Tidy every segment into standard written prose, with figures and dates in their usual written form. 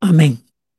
Amén.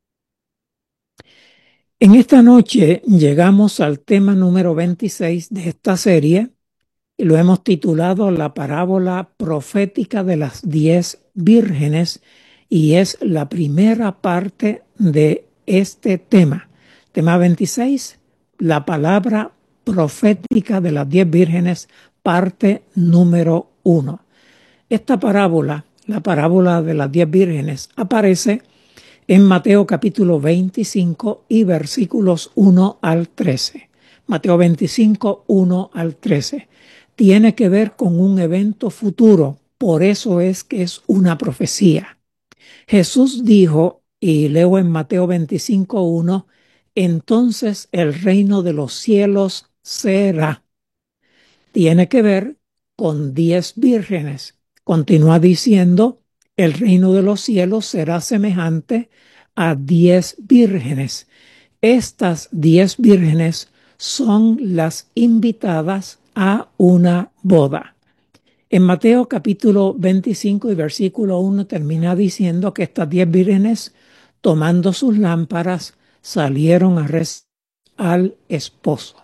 En esta noche llegamos al tema número 26 de esta serie y lo hemos titulado La parábola profética de las 10 vírgenes y es la primera parte de este tema. Tema 26, la palabra profética de las 10 vírgenes, parte número 1. Esta parábola, la parábola de las 10 vírgenes, aparece en Mateo capítulo 25 y versículos 1 al 13. Mateo 25, 1 al 13. Tiene que ver con un evento futuro, por eso es que es una profecía. Jesús dijo, y leo en Mateo 25, 1, entonces el reino de los cielos será. Tiene que ver con 10 vírgenes. Continúa diciendo, el reino de los cielos será semejante a 10 vírgenes. Estas 10 vírgenes son las invitadas a una boda. En Mateo capítulo 25 y versículo 1 termina diciendo que estas 10 vírgenes, tomando sus lámparas, salieron a recibir al esposo.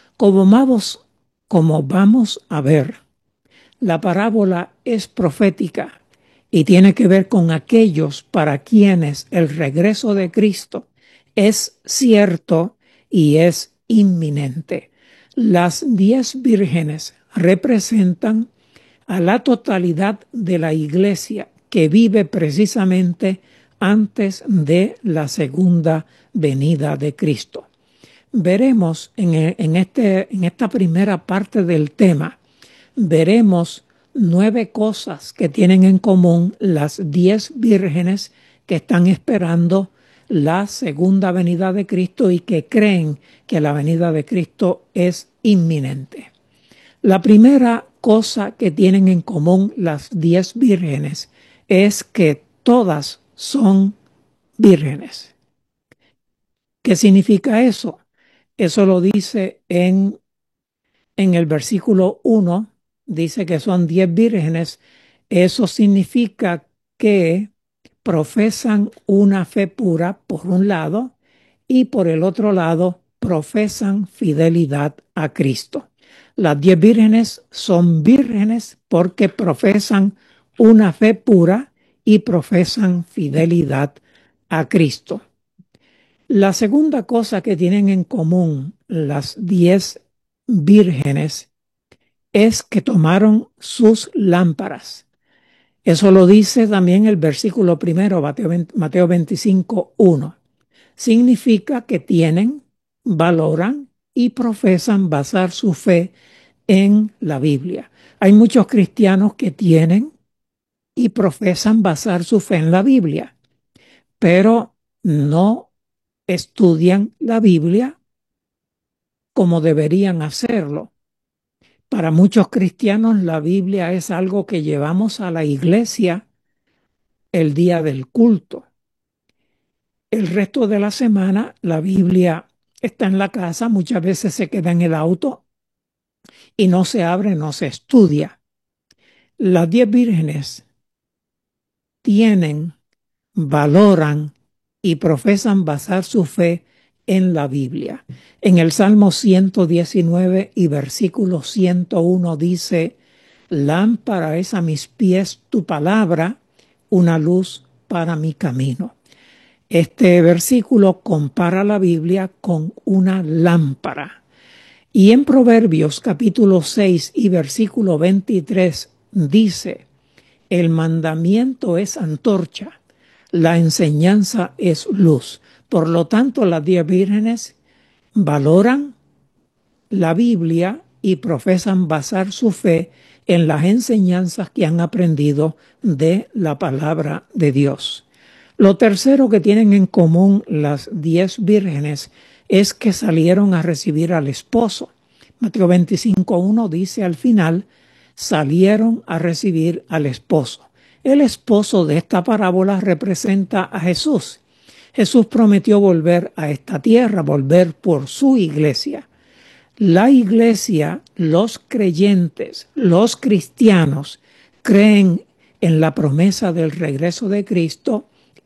Como vamos a ver, la parábola es profética y tiene que ver con aquellos para quienes el regreso de Cristo es cierto y es inminente. Las 10 vírgenes representan a la totalidad de la iglesia que vive precisamente antes de la segunda venida de Cristo. Veremos en esta primera parte del tema, veremos 9 cosas que tienen en común las 10 vírgenes que están esperando la segunda venida de Cristo y que creen que la venida de Cristo es inminente. La primera cosa que tienen en común las 10 vírgenes es que todas son vírgenes. ¿Qué significa eso? Eso lo dice en el versículo 1, dice que son 10 vírgenes. Eso significa que profesan una fe pura por un lado y por el otro lado profesan fidelidad a Cristo. Las 10 vírgenes son vírgenes porque profesan una fe pura y profesan fidelidad a Cristo. La segunda cosa que tienen en común las 10 vírgenes es que tomaron sus lámparas. Eso lo dice también el versículo primero, Mateo 25, 1. Significa que tienen, valoran y profesan basar su fe en la Biblia. Hay muchos cristianos que tienen y profesan basar su fe en la Biblia, pero no estudian la Biblia como deberían hacerlo. Para muchos cristianos la Biblia es algo que llevamos a la iglesia el día del culto. El resto de la semana la Biblia está en la casa, muchas veces se queda en el auto y no se abre, no se estudia. Las 10 vírgenes tienen, valoran y profesan basar su fe en la Biblia. En el Salmo 119 y versículo 101 dice, lámpara es a mis pies tu palabra, una luz para mi camino. Este versículo compara la Biblia con una lámpara. Y en Proverbios capítulo 6 y versículo 23 dice, el mandamiento es antorcha, la enseñanza es luz. Por lo tanto, las 10 vírgenes valoran la Biblia y profesan basar su fe en las enseñanzas que han aprendido de la palabra de Dios. Lo tercero que tienen en común las 10 vírgenes es que salieron a recibir al esposo. Mateo 25:1 dice al final, salieron a recibir al esposo. El esposo de esta parábola representa a Jesús. Jesús prometió volver a esta tierra, volver por su iglesia. La iglesia, los creyentes, los cristianos, creen en la promesa del regreso de Cristo